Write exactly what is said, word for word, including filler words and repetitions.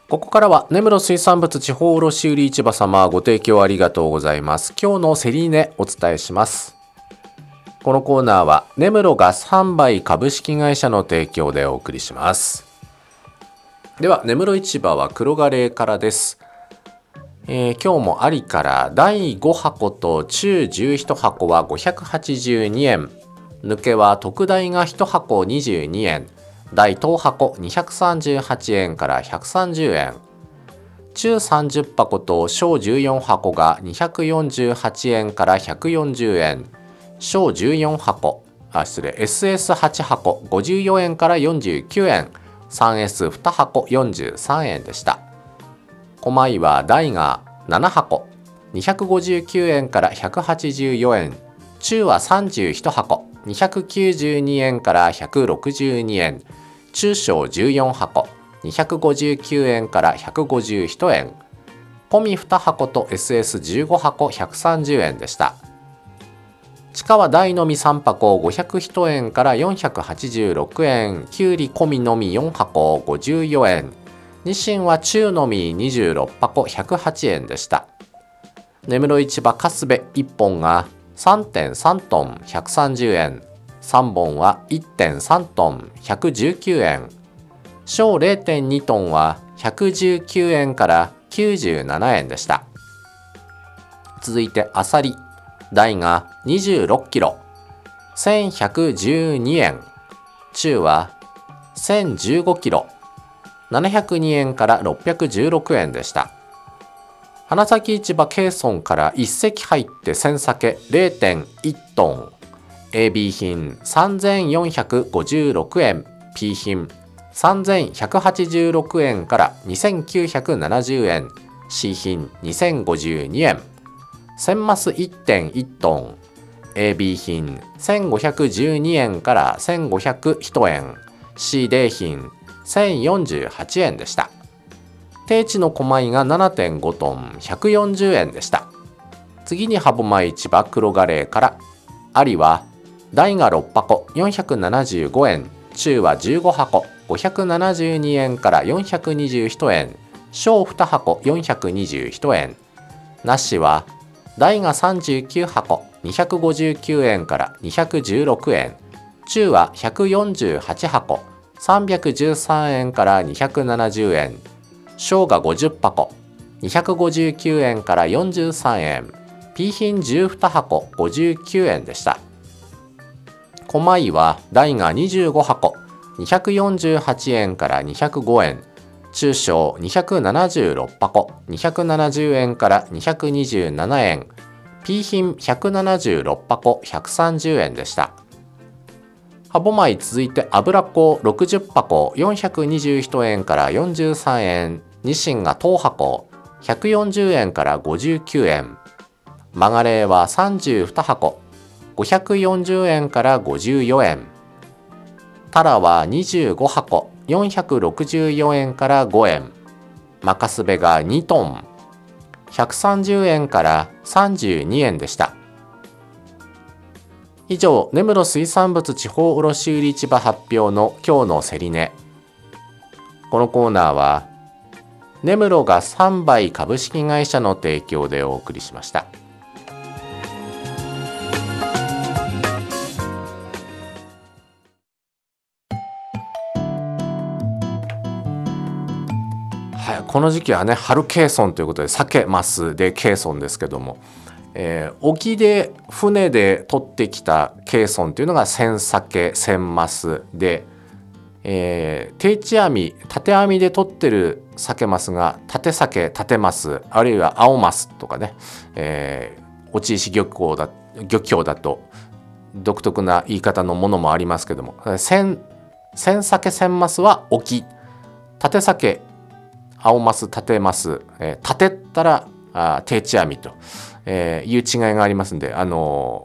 ここからは根室水産物地方卸売市場様ご提供ありがとうございます。今日の競り値お伝えします。このコーナーは根室ガス販売株式会社の提供でお送りします。では根室市場は黒ガレーからです。えー、今日もありからだいご箱と中じゅういち箱はごひゃくはちじゅうにえん、抜けは特大がいち箱にじゅうにえん、大等箱にひゃくさんじゅうはちえんからひゃくさんじゅうえん、中さんじゅう箱と小じゅうよん箱がにひゃくよんじゅうはちえんからひゃくよんじゅうえん、小じゅうよん箱、あ、失礼、エスエスはち 箱ごじゅうよえんからよんじゅうきゅうえん、さんエスに 箱よんじゅうさんえんでした。小米は大がなな箱にひゃくごじゅうきゅうえんからひゃくはちじゅうよえん、中はさんじゅういち箱にひゃくきゅうじゅうにえんからひゃくろくじゅうにえん、中小じゅうよん箱にひゃくごじゅうきゅうえんからひゃくごじゅういちえん、小米に箱と エスエスじゅうご 箱ひゃくさんじゅうえんでした。地下は大のみさん箱ごひゃくいちえんからよんひゃくはちじゅうろくえん、きゅうり小米のみよん箱ごじゅうよえん、ニシンは中のみにじゅうろく箱ひゃくはちえんでした。根室市場カスベいっぽんが さんてんさん トンひゃくさんじゅうえん、さんぼんは いってんさん トンひゃくじゅうきゅうえん、小 れいてんに トンはひゃくじゅうきゅうえんからきゅうじゅうななえんでした。続いてアサリ、大がにじゅうろっキロせんひゃくじゅうにえん、中はせんじゅうごキロななひゃくにえんからろっぴゃくじゅうろくえんでした。花咲市場ケーソンからいっ隻入って千鮭 れいてんいち トン、 エービー 品さんぜんよんひゃくごじゅうろくえん、 P 品さんぜんひゃくはちじゅうろくえんからにせんきゅうひゃくななじゅうえん、 C 品にせんごじゅうにえん、千マス いってんいち トン、 エービー 品せんごひゃくじゅうにえんからせんごひゃくいちえん、 C デー品せんよんじゅうはちえんでした。定置の小米が ななてんご トンひゃくよんじゅうえんでした。次に歯舞市場黒ガレーから、ありは大がろく箱よんひゃくななじゅうごえん、中はじゅうご箱ごひゃくななじゅうにえんからよんひゃくにじゅういちえん、小に箱よんひゃくにじゅういちえん、なしは大がさんじゅうきゅう箱にひゃくごじゅうきゅうえんからにひゃくじゅうろくえん、中はひゃくよんじゅうはち箱さんびゃくじゅうさんえんからにひゃくななじゅうえん、小がごじゅう箱にひゃくごじゅうきゅうえんからよんじゅうさんえん、 P 品じゅうに箱ごじゅうきゅうえんでした。小米は大がにじゅうご箱にひゃくよんじゅうはちえんからにひゃくごえん、中小にひゃくななじゅうろく箱にひゃくななじゅうえんからにひゃくにじゅうななえん、 P 品ひゃくななじゅうろく箱ひゃくさんじゅうえんでした。歯舞続いて油粉ろくじゅう箱よんひゃくにじゅういちえんからよんじゅうさんえん、ニシンが等箱ひゃくよんじゅうえんからごじゅうきゅうえん、マガレーはさんじゅうに箱ごひゃくよんじゅうえんからごじゅうよえん、タラはにじゅうご箱よんひゃくろくじゅうよえんからごえん、マカスベがにトンひゃくさんじゅうえんからさんじゅうにえんでした。以上、根室水産物地方卸売市場発表の今日の競り値。このコーナーは根室ガス販売株式会社の提供でお送りしました。はい、この時期はね、春ケーソンということで鮭マスでケーソンですけども、えー、沖で船で取ってきたケーソンというのが千鮭千マスで、えー、定置網縦網で取ってる鮭マスが縦鮭縦マス、あるいは青マスとかね、えー、落石漁港だ漁協だと独特な言い方のものもありますけども、千千鮭千マスは沖、縦鮭青マス縦マス、えー、縦ったらあ定置網と、えー、いう違いがありますんで、あの